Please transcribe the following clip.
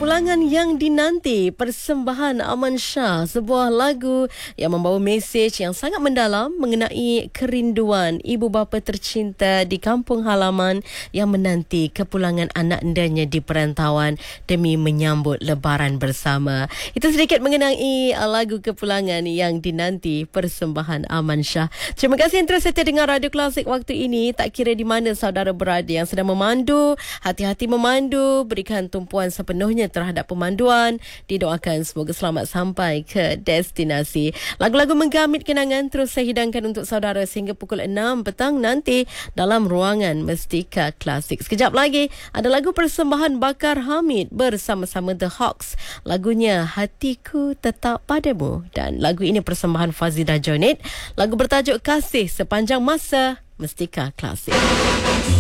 Kepulangan yang dinanti, persembahan Aman Shah, sebuah lagu yang membawa mesej yang sangat mendalam mengenai kerinduan ibu bapa tercinta di kampung halaman yang menanti kepulangan anak andanya di perantauan demi menyambut lebaran bersama. Itu sedikit mengenai lagu Kepulangan yang dinanti, persembahan Aman Shah. Terima kasih yang terus setia dengan Radio Klasik waktu ini. Tak kira di mana saudara berada yang sedang memandu, hati-hati memandu, berikan tumpuan sepenuhnya terhadap pemanduan. Didoakan semoga selamat sampai ke destinasi. Lagu-lagu menggamit kenangan terus saya hidangkan untuk saudara sehingga pukul 6 petang nanti dalam ruangan Mestika Klasik. Sekejap lagi ada lagu persembahan Bakar Hamid bersama-sama The Hawks. Lagunya Hatiku Tetap Padamu, dan lagu ini persembahan Fazida Jonit. Lagu bertajuk Kasih Sepanjang Masa, Mestika Klasik.